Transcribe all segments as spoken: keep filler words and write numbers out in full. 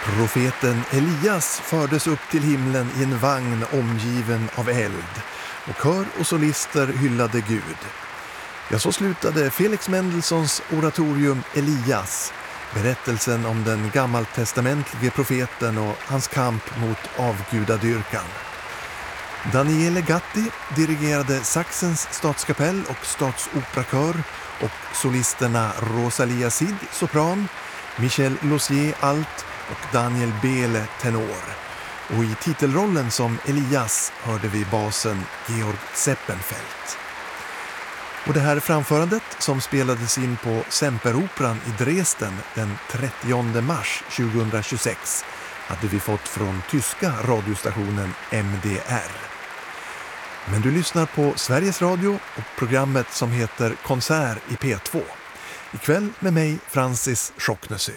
Profeten Elias fördes upp till himlen i en vagn omgiven av eld, och kör och solister hyllade Gud. Ja, så slutade Felix Mendelssohns oratorium Elias, berättelsen om den gammaltestamentlige profeten och hans kamp mot avgudadyrkan. Daniele Gatti dirigerade Sachsens statskapell och statsoperakör, och solisterna Rosalia Cid, sopran, Michel Lausier, alt och Daniel Behle, tenor. Och i titelrollen som Elias hörde vi basen Georg Zeppenfeld. Och det här framförandet, som spelades in på Semperoperan i Dresden den trettionde mars tjugohundratjugosex, hade vi fått från tyska radiostationen M D R. Men du lyssnar på Sveriges Radio och programmet som heter Konsert i P två. Ikväll med mig, Francis Schocknessy.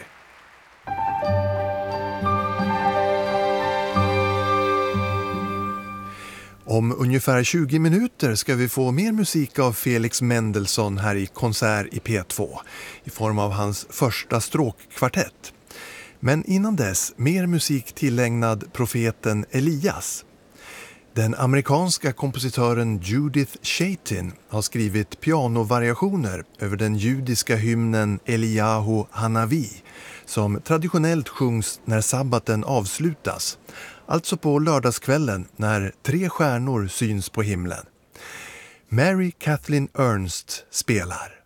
Om ungefär tjugo minuter ska vi få mer musik av Felix Mendelssohn här i Konsert i P två i form av hans första stråkkvartett. Men innan dess mer musik tillägnad profeten Elias. Den amerikanska kompositören Judith Chaitin har skrivit pianovariationer över den judiska hymnen Eliyahu Hanavi, som traditionellt sjungs när sabbaten avslutas, alltså på lördagskvällen när tre stjärnor syns på himlen. Mary Kathleen Ernst spelar.